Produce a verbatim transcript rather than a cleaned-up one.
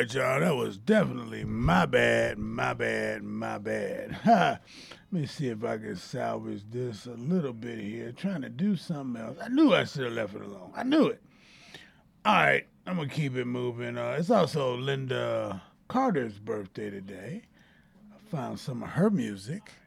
right, y'all. That was definitely my bad, my bad, my bad. Ha! Let me see if I can salvage this a little bit here. Trying to do something else. I knew I should have left it alone. I knew it. All right, I'm gonna keep it moving. Uh, it's also Linda Carter's birthday today. I found some of her music.